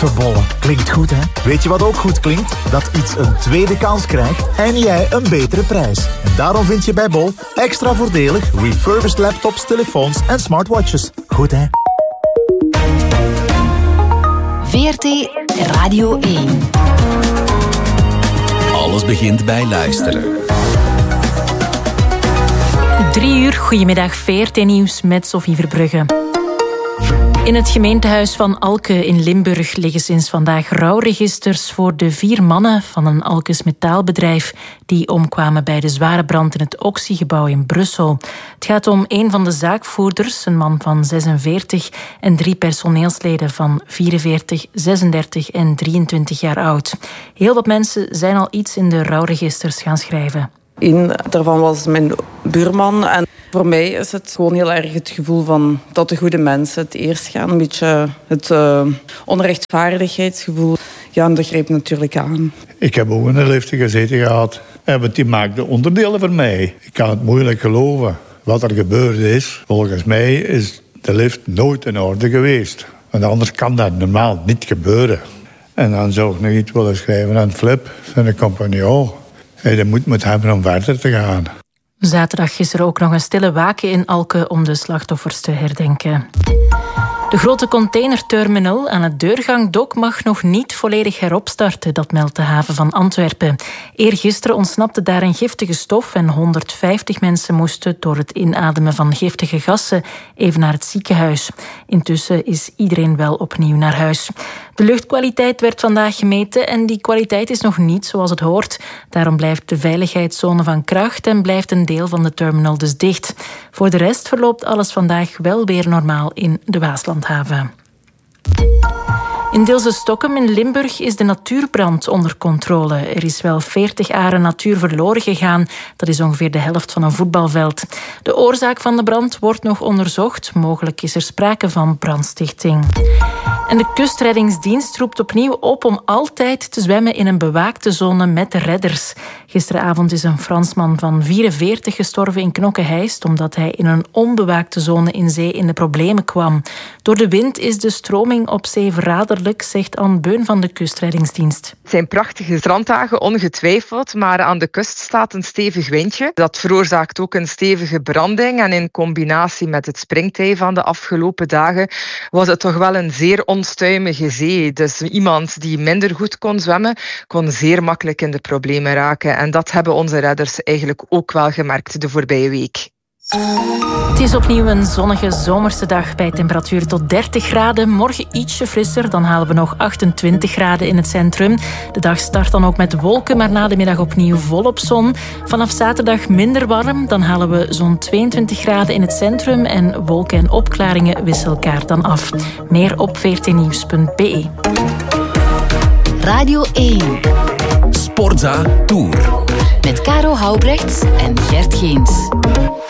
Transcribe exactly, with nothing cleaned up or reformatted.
Godverbollen. Klinkt goed, hè? Weet je wat ook goed klinkt? Dat iets een tweede kans krijgt en jij een betere prijs. En daarom vind je bij Bol extra voordelig refurbished laptops, telefoons en smartwatches. Goed, hè? V R T Radio één. Alles begint bij luisteren. Drie uur, goedemiddag, V R T Nieuws met Sophie Verbrugge. In het gemeentehuis van Alke in Limburg liggen sinds vandaag rouwregisters voor de vier mannen van een Alkes metaalbedrijf die omkwamen bij de zware brand in het Oxy-gebouw in Brussel. Het gaat om een van de zaakvoerders, een man van zesenveertig, en drie personeelsleden van vierenveertig, zesendertig en drieëntwintig jaar oud. Heel wat mensen zijn al iets in de rouwregisters gaan schrijven. Eén daarvan was mijn buurman. En voor mij is het gewoon heel erg het gevoel van dat de goede mensen het eerst gaan. Een beetje het uh, onrechtvaardigheidsgevoel. Ja, en dat grijpt natuurlijk aan. Ik heb ook in de lift gezeten gehad. En die maakte onderdelen voor mij. Ik kan het moeilijk geloven. Wat er gebeurd is, volgens mij is de lift nooit in orde geweest. Want anders kan dat normaal niet gebeuren. En dan zou ik nog iets willen schrijven aan Flip, zijn compagnon. Hey, dat moet met hem om verder te gaan. Zaterdag is er ook nog een stille waken in Alke om de slachtoffers te herdenken. De grote containerterminal aan het Deurgangdok mag nog niet volledig heropstarten, dat meldt de haven van Antwerpen. Eergisteren ontsnapte daar een giftige stof en honderdvijftig mensen moesten door het inademen van giftige gassen even naar het ziekenhuis. Intussen is iedereen wel opnieuw naar huis. De luchtkwaliteit werd vandaag gemeten en die kwaliteit is nog niet zoals het hoort. Daarom blijft de veiligheidszone van kracht en blijft een deel van de terminal dus dicht. Voor de rest verloopt alles vandaag wel weer normaal in de Waaslandhaven. In Deelze-Stokkem in Limburg is de natuurbrand onder controle. Er is wel veertig aren natuur verloren gegaan. Dat is ongeveer de helft van een voetbalveld. De oorzaak van de brand wordt nog onderzocht. Mogelijk is er sprake van brandstichting. En de kustreddingsdienst roept opnieuw op om altijd te zwemmen in een bewaakte zone met redders. Gisteravond is een Fransman van vierenveertig gestorven in Knokke-Heist omdat hij in een onbewaakte zone in zee in de problemen kwam. Door de wind is de stroming op zee verraderlijk, zegt Anne Beun van de kustreddingsdienst. Het zijn prachtige stranddagen, ongetwijfeld, maar aan de kust staat een stevig windje. Dat veroorzaakt ook een stevige branding en in combinatie met het springtij van de afgelopen dagen was het toch wel een zeer onstuimige zee. Dus iemand die minder goed kon zwemmen, kon zeer makkelijk in de problemen raken. En dat hebben onze redders eigenlijk ook wel gemerkt de voorbije week. Het is opnieuw een zonnige zomerse dag bij temperatuur tot dertig graden. Morgen ietsje frisser, dan halen we nog achtentwintig graden in het centrum. De dag start dan ook met wolken, maar na de middag opnieuw volop zon. Vanaf zaterdag minder warm, dan halen we zo'n tweeëntwintig graden in het centrum en wolken en opklaringen wisselen elkaar dan af. Meer op v r t nieuws punt b e. Radio één. Sportza Tour. Met Caro Houbrechts en Gert Geens.